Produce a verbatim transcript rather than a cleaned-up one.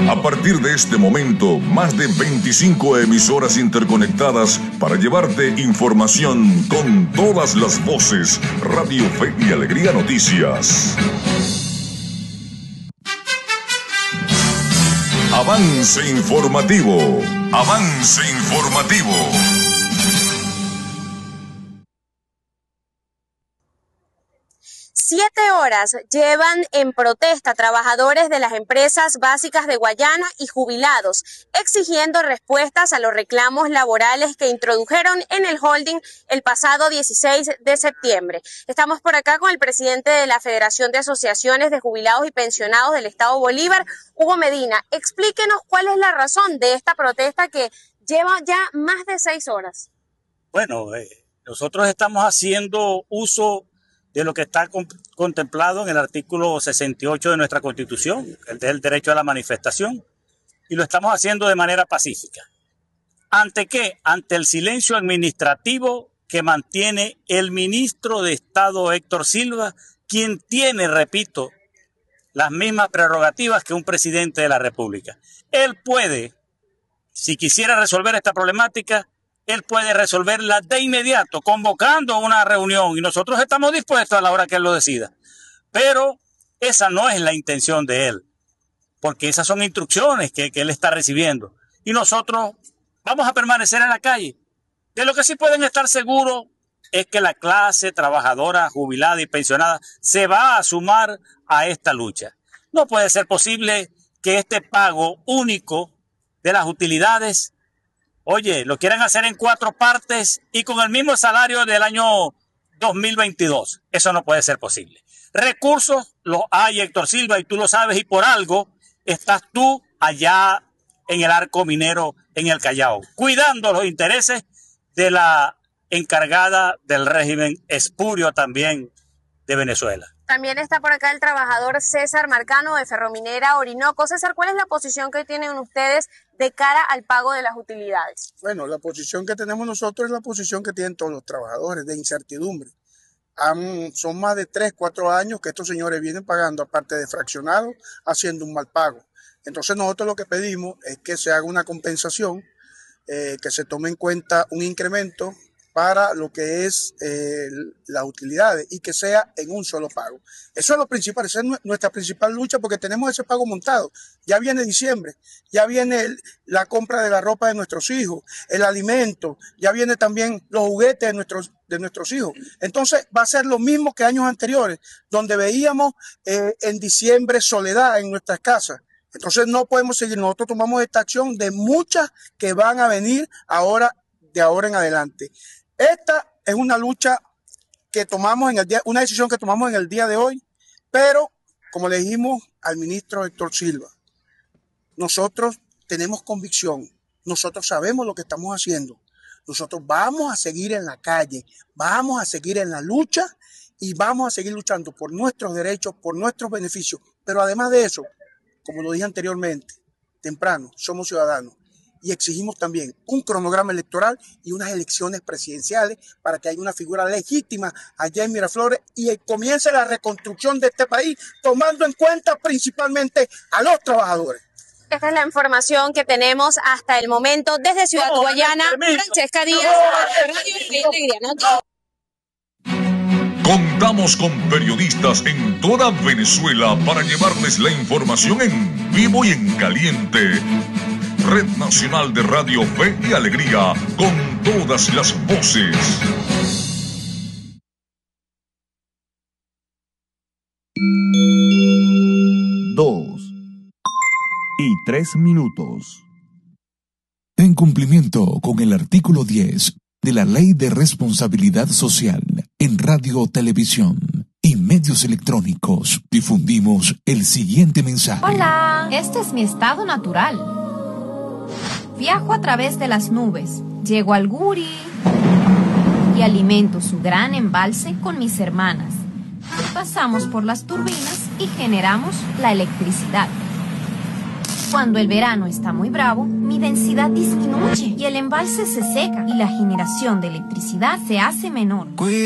A partir de este momento, más de veinticinco emisoras interconectadas para llevarte información con todas las voces. Radio Fe y Alegría Noticias. Avance informativo. Avance informativo. Siete horas llevan en protesta trabajadores de las empresas básicas de Guayana y jubilados, exigiendo respuestas a los reclamos laborales que introdujeron en el holding el pasado dieciséis de septiembre. Estamos por acá con el presidente de la Federación de Asociaciones de Jubilados y Pensionados del Estado Bolívar, Hugo Medina. Explíquenos cuál es la razón de esta protesta que lleva ya más de seis horas. Bueno, eh, nosotros estamos haciendo uso de lo que está contemplado en el artículo sesenta y ocho de nuestra Constitución, el del derecho a la manifestación, y lo estamos haciendo de manera pacífica. ¿Ante qué? Ante el silencio administrativo que mantiene el ministro de Estado Héctor Silva, quien tiene, repito, las mismas prerrogativas que un presidente de la República. Él puede, si quisiera resolver esta problemática, él puede resolverla de inmediato, convocando una reunión, y nosotros estamos dispuestos a la hora que él lo decida. Pero esa no es la intención de él, porque esas son instrucciones que, que él está recibiendo. Y nosotros vamos a permanecer en la calle. De lo que sí pueden estar seguros es que la clase trabajadora, jubilada y pensionada se va a sumar a esta lucha. No puede ser posible que este pago único de las utilidades, oye, lo quieren hacer en cuatro partes y con el mismo salario del año dos mil veintidós. Eso no puede ser posible. Recursos los hay, Héctor Silva, y tú lo sabes, y por algo estás tú allá en el arco minero en el Callao, cuidando los intereses de la encargada del régimen espurio también de Venezuela. También está por acá el trabajador César Marcano de Ferrominera Orinoco. César, ¿cuál es la posición que tienen ustedes de cara al pago de las utilidades? Bueno, la posición que tenemos nosotros es la posición que tienen todos los trabajadores, de incertidumbre. Han, son más de tres, cuatro años que estos señores vienen pagando, aparte de fraccionados, haciendo un mal pago. Entonces nosotros lo que pedimos es que se haga una compensación, eh, que se tome en cuenta un incremento para lo que es eh, las utilidades y que sea en un solo pago. Eso es lo principal, esa es nuestra principal lucha, porque tenemos ese pago montado. Ya viene diciembre, ya viene el, la compra de la ropa de nuestros hijos, el alimento, ya viene también los juguetes de nuestros, de nuestros hijos. Entonces va a ser lo mismo que años anteriores, donde veíamos eh, en diciembre soledad en nuestras casas. Entonces no podemos seguir, nosotros tomamos esta acción de muchas que van a venir ahora, de ahora en adelante. Esta es una lucha que tomamos en el día, una decisión que tomamos en el día de hoy, pero como le dijimos al ministro Héctor Silva, nosotros tenemos convicción, nosotros sabemos lo que estamos haciendo, nosotros vamos a seguir en la calle, vamos a seguir en la lucha y vamos a seguir luchando por nuestros derechos, por nuestros beneficios, pero además de eso, como lo dije anteriormente, temprano, somos ciudadanos. Y exigimos también un cronograma electoral y unas elecciones presidenciales para que haya una figura legítima allá en Miraflores y comience la reconstrucción de este país, tomando en cuenta principalmente a los trabajadores. Esta es la información que tenemos hasta el momento desde Ciudad no, Guayana. Francesca Díaz, no, Radio Fe y Alegría, ¿no? Contamos con periodistas en toda Venezuela para llevarles la información en vivo y en caliente. Red Nacional de Radio Fe y Alegría, con todas las voces. Dos y tres minutos. En cumplimiento con el artículo diez de la Ley de Responsabilidad Social en Radio, Televisión y medios electrónicos, difundimos el siguiente mensaje. Hola, este es mi estado natural. Viajo a través de las nubes, llego al Guri y alimento su gran embalse con mis hermanas. Pasamos por las turbinas y generamos la electricidad. Cuando el verano está muy bravo, mi densidad disminuye y el embalse se seca y la generación de electricidad se hace menor.